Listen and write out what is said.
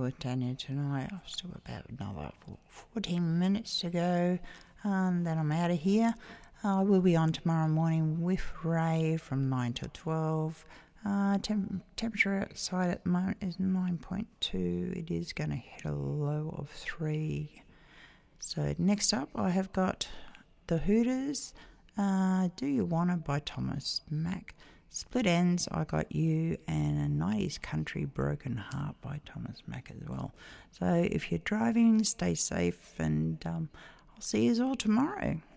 with Daniel tonight. I've still got about another 14 minutes to go. Then I'm out of here. I will be on tomorrow morning with Ray from 9 till 12. Temperature outside at the moment is 9.2. It is going to hit a low of 3. So next up I have got The Hooters, Do You Wanna by Thomas Mack. Split Ends, I Got You, and a 90s country, Broken Heart by Thomas Mack as well. So if you're driving, stay safe, and I'll see you all tomorrow.